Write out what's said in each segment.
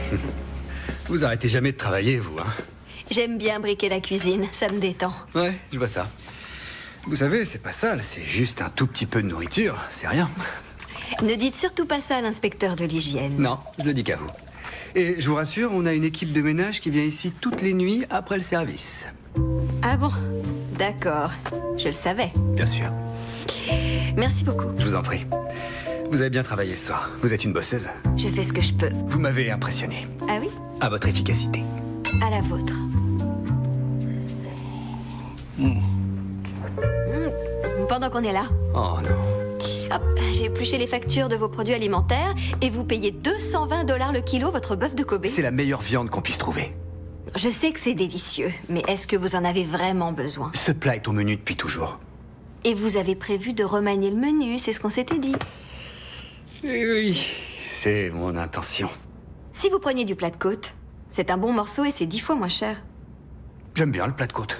Vous arrêtez jamais de travailler, vous, hein? J'aime bien briquer la cuisine, ça me détend. Ouais, je vois ça. Vous savez, c'est pas sale, c'est juste un tout petit peu de nourriture, c'est rien. Ne dites surtout pas ça à l'inspecteur de l'hygiène. Non, je le dis qu'à vous. Et je vous rassure, on a une équipe de ménage qui vient ici toutes les nuits après le service. Ah bon? D'accord, je le savais. Bien sûr. Merci beaucoup. Je vous en prie. Vous avez bien travaillé ce soir. Vous êtes une bosseuse. Je fais ce que je peux. Vous m'avez impressionné. Ah oui? À votre efficacité. À la vôtre. Pendant qu'on est là, Oh non. hop, j'ai épluché les factures de vos produits alimentaires et vous payez 220 $ le kilo votre bœuf de Kobe. C'est la meilleure viande qu'on puisse trouver. Je sais que c'est délicieux, mais est-ce que vous en avez vraiment besoin? Ce plat est au menu depuis toujours. Et vous avez prévu de remanier le menu, c'est ce qu'on s'était dit. Eh oui, c'est mon intention. Si vous preniez du plat de côte, c'est un bon morceau et c'est 10 fois moins cher. J'aime bien le plat de côte.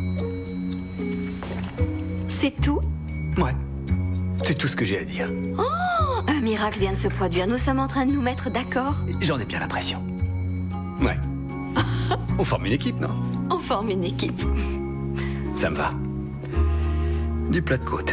C'est tout? Ouais. C'est tout ce que j'ai à dire. Oh, un miracle vient de se produire. Nous sommes en train de nous mettre d'accord. J'en ai bien l'impression. Ouais. On forme une équipe, non? On forme une équipe. Ça me va. Du plat de côte.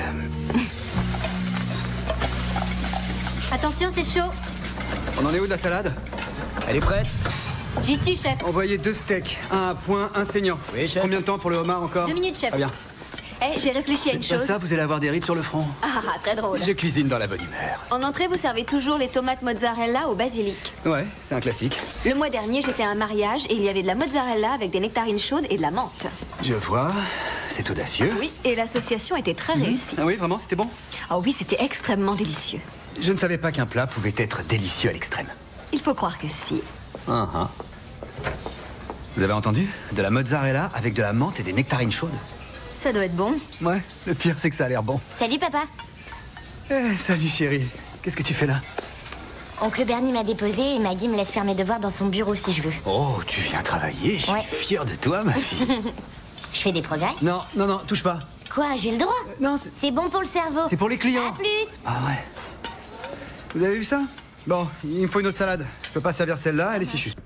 Attention, c'est chaud. On en est où de la salade? Elle est prête? J'y suis, chef. Envoyez 2 steaks, un à point, un saignant. Oui, chef. Combien de temps pour le homard encore? 2 minutes, chef. Très bien. Eh, j'ai réfléchi à une Faites pas chose. ça, vous allez avoir des rides sur le front. Ah, très drôle. Je cuisine dans la bonne humeur. En entrée, vous servez toujours les tomates mozzarella au basilic. Ouais, c'est un classique. Le mois dernier, j'étais à un mariage et il y avait de la mozzarella avec des nectarines chaudes et de la menthe. Je vois, c'est audacieux. Oui, et l'association était très réussie. Ah oui, vraiment, c'était bon? Ah oui, c'était extrêmement délicieux. Je ne savais pas qu'un plat pouvait être délicieux à l'extrême. Il faut croire que si. Vous avez entendu? De la mozzarella avec de la menthe et des nectarines chaudes. Ça doit être bon. Ouais, le pire, c'est que ça a l'air bon. Salut, papa. Eh, salut chérie. Qu'est-ce que tu fais là? Oncle Bernie m'a déposé et Maggie me laisse faire mes devoirs dans son bureau si je veux. Oh, tu viens travailler, je Ouais. suis fier de toi, ma fille. Je fais des progrès. Non, non, non, touche pas. Quoi, j'ai le droit? Non, C'est bon pour le cerveau. c'est pour les clients. À plus. Ah ouais. Vous avez vu ça? Bon, il me faut une autre salade. Je peux pas servir celle-là, elle est fichue.